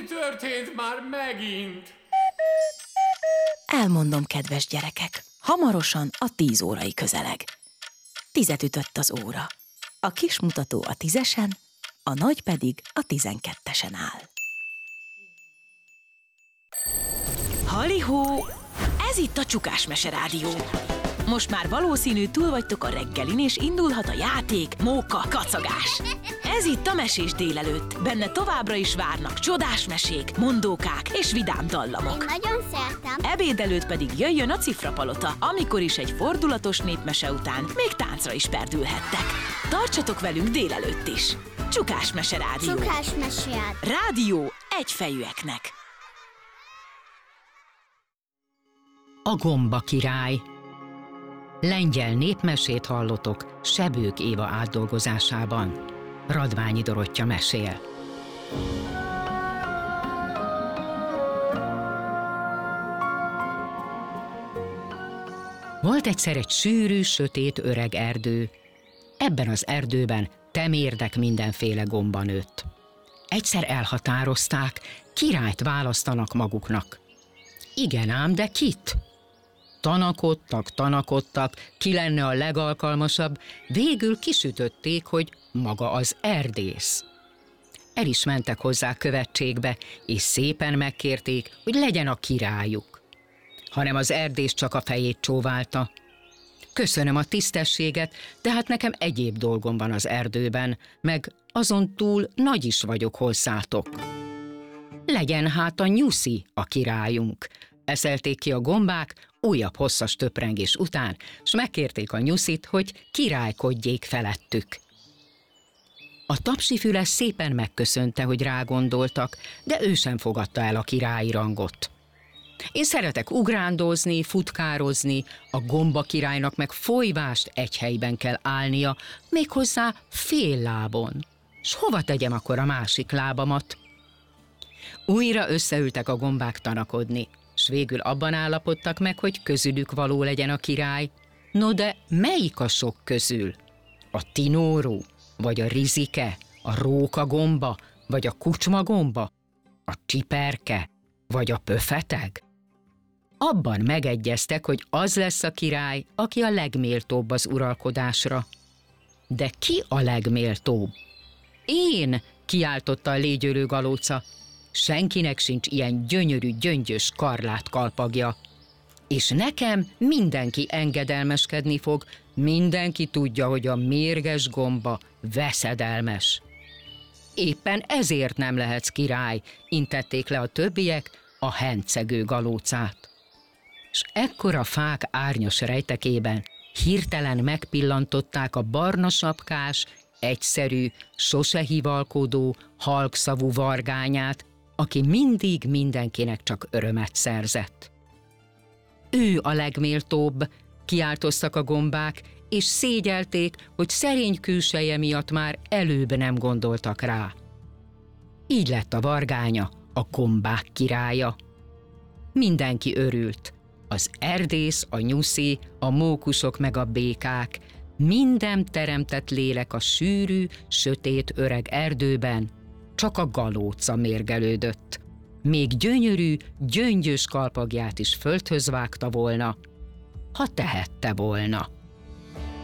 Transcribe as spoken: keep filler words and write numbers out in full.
történt már megint? Elmondom, kedves gyerekek, hamarosan a tíz órai közeleg. Tizet ütött az óra. A kis mutató a tízesen, a nagy pedig a tizenkettesen áll. Halihó! Ez itt a Csukás Mese Rádió. Most már valószínű túl vagytok a reggelin, és indulhat a játék, móka, kacagás. Ez itt a Mesés délelőtt. Benne továbbra is várnak csodás mesék, mondókák és vidám dallamok. Én nagyon szeretem. Ebéd előtt pedig jöjjön a Cifrapalota, amikor is egy fordulatos népmese után még táncra is perdülhettek. Tartsatok velünk délelőtt is. Csukás Mese Rádió. Csukás Mese Rádió egyfejűeknek. A Gomba király. Lengyel népmesét hallotok Sebők Éva átdolgozásában. Radványi Dorottya mesél. Volt egyszer egy sűrű, sötét öreg erdő. Ebben az erdőben temérdek mindenféle gomba nőtt. Egyszer elhatározták, királyt választanak maguknak. Igen ám, de kit? Tanakodtak, tanakodtak, ki lenne a legalkalmasabb, végül kisütötték, hogy maga az erdész. El is mentek hozzá követségbe, és szépen megkérték, hogy legyen a királyuk. Hanem az erdész csak a fejét csóválta. Köszönöm a tisztességet, de hát nekem egyéb dolgom van az erdőben, meg azon túl nagy is vagyok hozzátok. Legyen hát a nyuszi a királyunk. Eszelték ki a gombák újabb hosszas töprengés után, s megkérték a nyuszit, hogy királykodjék felettük. A tapsifüles szépen megköszönte, hogy rágondoltak, de ő sem fogadta el a királyi rangot. Én szeretek ugrándozni, futkározni, a gomba királynak meg folyvást egy helyben kell állnia, méghozzá fél lábon. S hova tegyem akkor a másik lábamat? Újra összeültek a gombák tanakodni, s végül abban állapodtak meg, hogy közülük való legyen a király. No de melyik a sok közül? A tinóró, vagy a rizike, a rókagomba, vagy a kucsmagomba, a csiperke, vagy a pöfeteg? Abban megegyeztek, hogy az lesz a király, aki a legméltóbb az uralkodásra. De ki a legméltóbb? Én, kiáltotta a légyölő galóca. Senkinek sincs ilyen gyönyörű, gyöngyös karlát kalpagja. És nekem mindenki engedelmeskedni fog, mindenki tudja, hogy a mérges gomba veszedelmes. Éppen ezért nem lehetsz király, intették le a többiek a hencegő galócát. S ekkor a fák árnyas rejtekében hirtelen megpillantották a barna sapkás, egyszerű, sose hivalkodó, halkszavú vargányát, aki mindig mindenkinek csak örömet szerzett. Ő a legméltóbb, kiáltoztak a gombák, és szégyelték, hogy szerény külseje miatt már előbb nem gondoltak rá. Így lett a vargánya a gombák királya. Mindenki örült. Az erdész, a nyuszi, a mókusok meg a békák, minden teremtett lélek a sűrű, sötét öreg erdőben, csak a galóca mérgelődött. Még gyönyörű, gyöngyös kalpagját is földhöz vágta volna, ha tehette volna.